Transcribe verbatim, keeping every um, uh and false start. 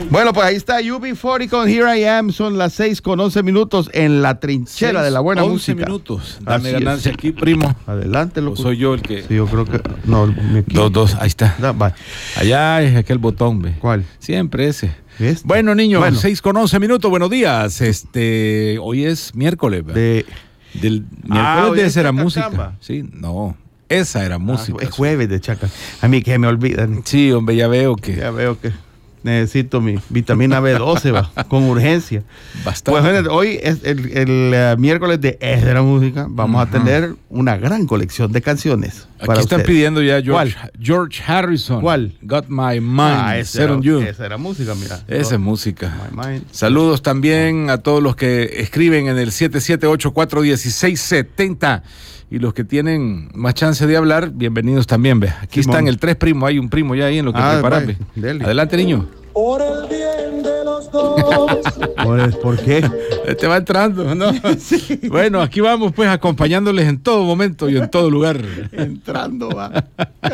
Bueno, pues ahí está U B cuarenta con Here I Am. Son las seis con once minutos en la trinchera seis, de la buena once música. minutos. Dame Así ganancia es. aquí, primo. Adelante, loco. ¿O soy yo el que...? Sí, yo creo que... No, mi equipo. Dos, dos, ahí está. Da, va. Allá es aquel botón, ve. ¿Cuál? Siempre ese. Este. Bueno, niños, Bueno. seis con once minutos, buenos días. Este, hoy es miércoles, ¿verdad? De... Del Ah, miércoles hoy de es esa era Chacacamba. música. Sí, no. Esa era música. Ah, es jueves de Chaca. A mí que me olvidan. Sí, hombre, ya veo que... Ya veo que necesito mi vitamina B doce, va, con urgencia. Bastante. Pues bueno, hoy es el, el, uh, miércoles de Es de la Música. Vamos uh-huh. a tener una gran colección de canciones. Aquí para están ustedes. pidiendo ya George, ¿Cuál? George Harrison. ¿Cuál? Got My Mind. Ah, esa Set era, on You. esa era música, mira. Esa es música. My Mind. Saludos también a todos los que escriben en el siete siete ocho cuatro uno seis siete cero y los que tienen más chance de hablar, bienvenidos también, ve. Aquí Simón. están el tres primo, hay un primo ya ahí en lo que Ah, preparan, vaya, ve. dele. Adelante, niño. Por el bien de los dos. ¿Por, ¿Por qué? Te va entrando, ¿no? Sí. Bueno, aquí vamos pues acompañándoles en todo momento y en todo lugar. Entrando, va.